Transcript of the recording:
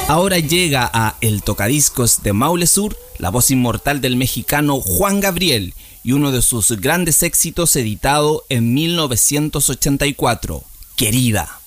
Ahora llega a El Tocadiscos de Maule Sur la voz inmortal del mexicano Juan Gabriel y uno de sus grandes éxitos editado en 1984, Querida.